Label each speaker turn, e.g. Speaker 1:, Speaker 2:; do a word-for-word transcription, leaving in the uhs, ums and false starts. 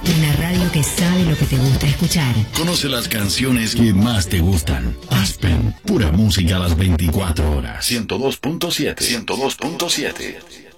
Speaker 1: Una radio que sabe lo que te gusta escuchar.
Speaker 2: Conoce las canciones que más te gustan. Aspen, pura música a las veinticuatro horas. ciento dos punto siete. ciento dos punto siete.